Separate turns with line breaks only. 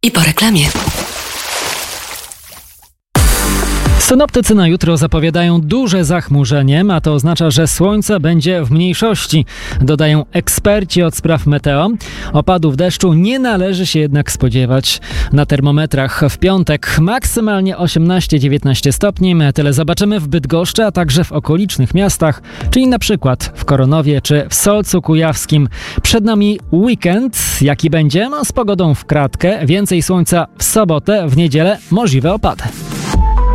I po reklamie.
Synoptycy na jutro zapowiadają duże zachmurzenie, a to oznacza, że słońce będzie w mniejszości. Dodają eksperci od spraw meteo. Opadów deszczu nie należy się jednak spodziewać. Na termometrach w piątek maksymalnie 18-19 stopni. Tyle zobaczymy w Bydgoszczy, a także w okolicznych miastach, czyli na przykład w Koronowie czy w Solcu Kujawskim. Przed nami weekend. Jaki będzie? Z pogodą w kratkę. Więcej słońca w sobotę, w niedzielę możliwe opady.